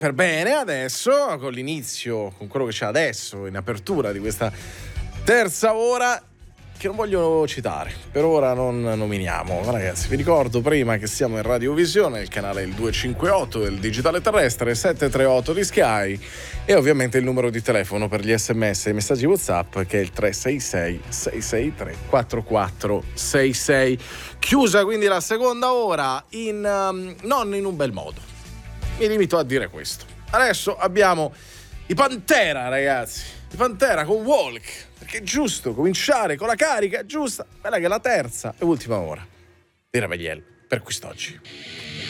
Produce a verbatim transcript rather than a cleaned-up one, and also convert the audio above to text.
per bene adesso, con l'inizio, con quello che c'è adesso in apertura di questa terza ora, che non voglio citare, per ora non nominiamo. Ragazzi, vi ricordo prima che siamo in radiovisione, il canale è il duecentocinquantotto del digitale terrestre, settecentotrentotto di Sky e ovviamente il numero di telefono per gli sms e i messaggi WhatsApp che è il tre sei sei sei sei tre quattro quattro sei sei. Chiusa quindi la seconda ora in um, non in un bel modo. Mi limito a dire questo. Adesso abbiamo i Pantera, ragazzi. I Pantera con Walk. Perché è giusto cominciare con la carica giusta. Quella che è la terza e ultima ora di Ravaiel per quest'oggi.